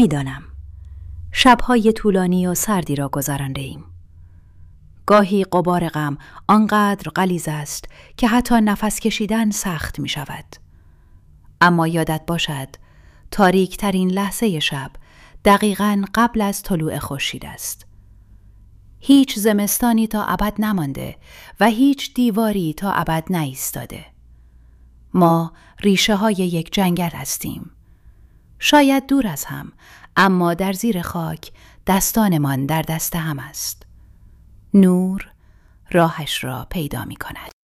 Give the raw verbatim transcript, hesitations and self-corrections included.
میدانم شبهای طولانی و سردی را گذرانده ایم. گاهی غبار غم آنقدر غلیظ است که حتی نفس کشیدن سخت می شود. اما یادت باشد تاریک ترین لحظه شب دقیقاً قبل از طلوع خورشید است. هیچ زمستانی تا ابد نمانده و هیچ دیواری تا ابد نایستاده. ما ریشه های یک جنگل هستیم. شاید دور از هم، اما در زیر خاک دستانمان در دست هم است. نور راهش را پیدا می کند.